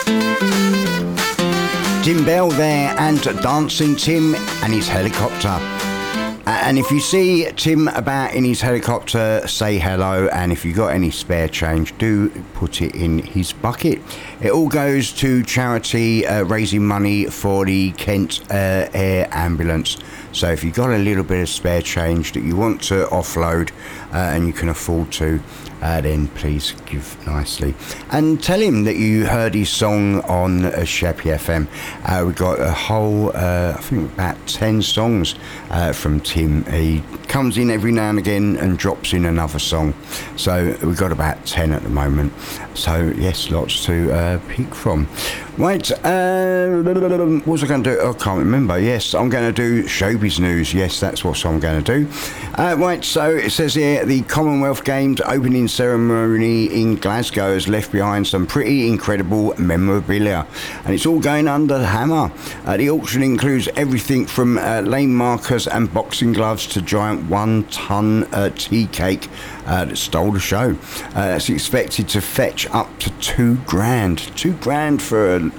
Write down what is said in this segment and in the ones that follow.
Tim Bell there and Dancing Tim and his helicopter. And if you see Tim about in his helicopter, say hello, and if you've got any spare change, do put it in his bucket. It all goes to charity, raising money for the Kent Air Ambulance. So if you've got a little bit of spare change that you want to offload and you can afford to, then please give nicely. And tell him that you heard his song on Sheppey FM. We've got a whole, I think about 10 songs from Tim. He comes in every now and again and drops in another song. So we've got about 10 at the moment. So yes, lots to pick from. Right, what was I going to do? I can't remember. Yes, I'm going to do showbiz news. Yes, that's what I'm going to do. Right, so it says here, the Commonwealth Games opening ceremony in Glasgow has left behind some pretty incredible memorabilia, and it's all going under the hammer. The auction includes everything from lane markers and boxing gloves to giant 1-ton tea cake that stole the show. It's expected to fetch up to £2,000. £2,000 for a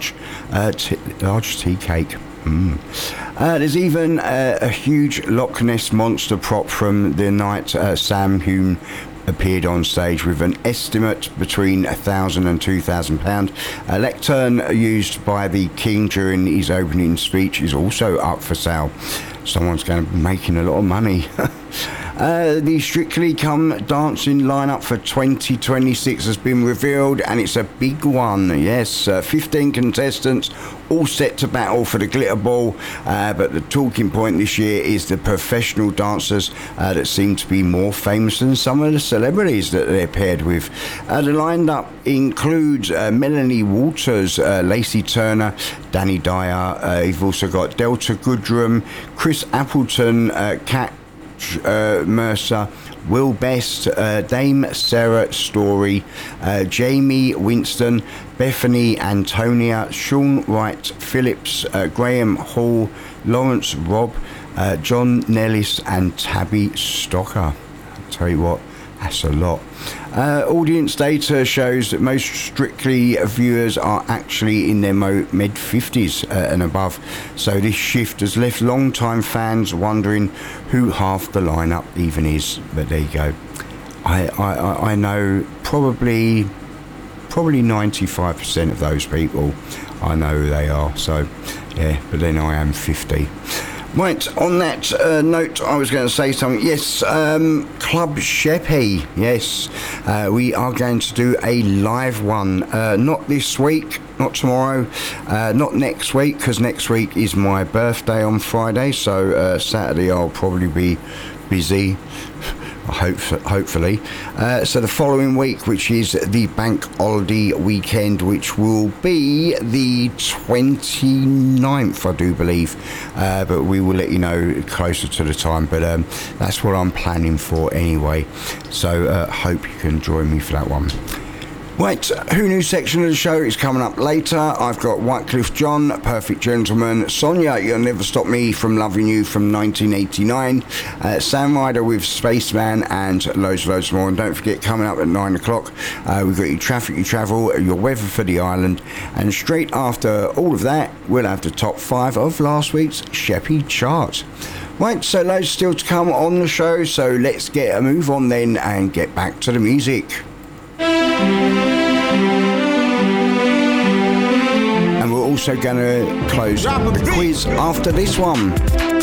large tea cake. There's even a huge Loch Ness monster prop from the night Sam Hume appeared on stage, with an estimate between £1,000 and £2,000. A lectern used by the King during his opening speech is also up for sale. Someone's going to be making a lot of money. The Strictly Come Dancing lineup for 2026 has been revealed, and it's a big one. Yes, 15 contestants all set to battle for the glitter ball, but the talking point this year is the professional dancers that seem to be more famous than some of the celebrities that they're paired with. The lineup includes Melanie Waters, Lacey Turner, Danny Dyer. You've also got Delta Goodrum, Chris Appleton, Kat Mercer, Will Best, Dame Sarah Story, Jamie Winston, Bethany Antonia, Sean Wright Phillips, Graham Hall, Lawrence Robb, John Nellis and Tabby Stocker. I'll tell you what, that's a lot. Audience data shows that most Strictly viewers are actually in their mid-50s and above, so this shift has left long-time fans wondering who half the lineup even is. But there you go. I know probably 95% of those people. I know who they are. So yeah, but then I am 50. Right, on that note, I was going to say something. Yes, Club Sheppey. Yes, we are going to do a live one. Not this week, not tomorrow, not next week, because next week is my birthday on Friday. So Saturday I'll probably be busy. Hopefully. So the following week, which is the bank holiday weekend, which will be the 29th, I do believe, but we will let you know closer to the time, but that's what I'm planning for anyway, so hope you can join me for that one. Right, Who Knew section of the show is coming up later. I've got Wycliffe John, Perfect Gentleman, Sonia, You'll Never Stop Me from Loving You from 1989, Sam Ryder with Spaceman, and loads more. And don't forget, coming up at 9 o'clock, we've got your Traffic, Your Travel, your weather for the island, and straight after all of that, we'll have the top 5 of last week's Sheppey chart. Right, so loads still to come on the show, so let's get a move on then and get back to the music. And we're also going to close the quiz after this one.